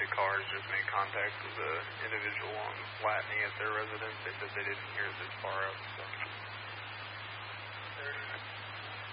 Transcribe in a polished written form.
the cars just made contact with the individual on Latney at their residence. They said they didn't hear it this far up. So.